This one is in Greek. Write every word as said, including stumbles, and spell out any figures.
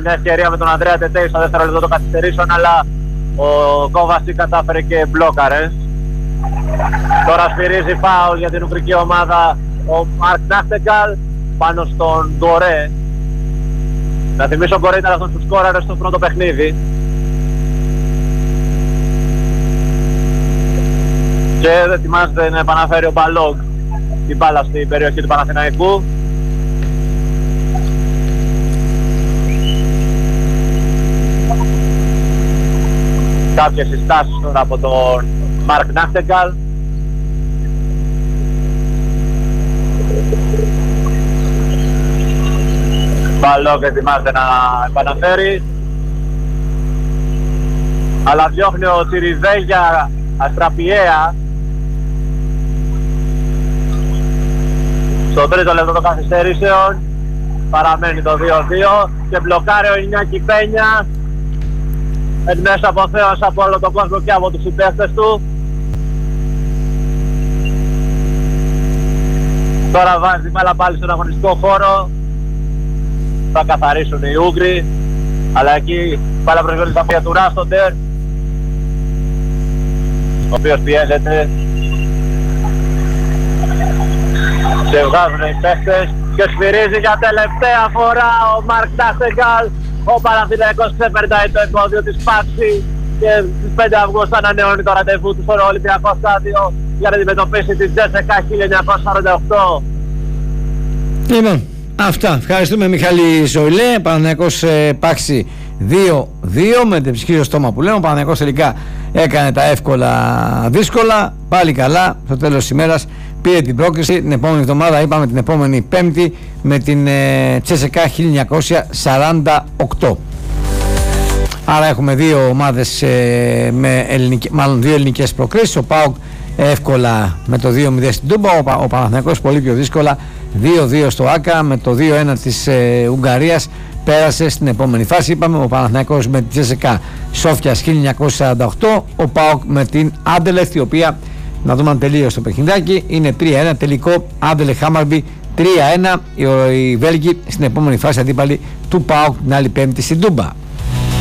μια ευκαιρία με τον Ανδρέα Τετέη στο δεύτερο λεπτό των καθυστερήσεων, αλλά ο Κόβασι κατάφερε και μπλόκαρε. Τώρα σφυρίζει φάουλ για την ουγγρική ομάδα ο Μαρκ Νάχτεγκαλ πάνω στον Γκορέ. Να θυμίσω ο Γκορέ ήταν αυτός που σκόραρε στο πρώτο παιχνίδι. Και ετοιμάζεται να επαναφέρει ο Μπαλόγκ την μπάλα στην περιοχή του Παναθηναϊκού. Κάποιες συστάσεις τώρα από τον Μαρκ Νάχτεγκαλ. Μπαλόγκ ετοιμάζεται να επαναφέρει. Αλλά διώχνει ο Τσιριβέγια αστραπιαία. Στο τρίτο λεπτό των καθυστερήσεων παραμένει το δύο δύο και μπλοκάρει ο Ινιάκη Πένια εν μέσα από θέος από όλο τον κόσμο και από τους συμπαίκτες του. Τώρα βάζει την μπάλα πάλι στον αγωνιστικό χώρο. Θα καθαρίσουν οι Ούγγροι, αλλά εκεί πάλι προσβάλλει τα πια του Ράστοντερ, ο οποίος πιέζεται. Σε βγάζουν οι παίχτες και σφυρίζει για τελευταία φορά ο Μαρκ Νάχτεγκαλ. Ο Παναθηναϊκός ξεπερνάει το εμπόδιο της Πάξη και στις πέντε Αυγούστου ανανεώνει το ραντεβού του στο Ολυμπιακό Στάδιο για να αντιμετωπίσει την Τζέσσεκα χίλια εννιακόσια σαράντα οκτώ. Λοιπόν, αυτά. Ευχαριστούμε Μιχάλη Ζωηλέ. Παναθηναϊκός ε, Πάξη δύο δύο με την ψυχή στο στόμα που λέμε. Ο Παναθηναϊκός τελικά έκανε τα εύκολα δύσκολα. Πάλι καλά στο τέλος της ημέρας. Πήρε την πρόκριση. Την επόμενη εβδομάδα, είπαμε την επόμενη Πέμπτη, με την ε, Τσέσσεκα χίλια εννιακόσια σαράντα οκτώ. Άρα έχουμε δύο ομάδες ε, με ελληνικές, μάλλον δύο ελληνικές προκρίσεις. Ο ΠΑΟΚ εύκολα με το δύο μηδέν στην Τούμπα, ο, ο Παναθηναϊκός πολύ πιο δύσκολα δύο δύο στο Άκα, με το δύο ένα της ε, Ουγγαρίας πέρασε στην επόμενη φάση. Είπαμε ο Παναθηναϊκός με την Τσέσσεκα Σόφιας χίλια εννιακόσια σαράντα οκτώ, ο ΠΑΟΚ με την Άντελεχτ, η οποία, να δούμε αν τελείωσε το παιχνιδάκι, είναι τρία ένα τελικό. Άντελεχτ Χάμαρμπι τρία ένα, οι, οι Βέλγοι στην επόμενη φάση αντίπαλοι του ΠΑΟΚ την άλλη Πέμπτη στην Τούμπα.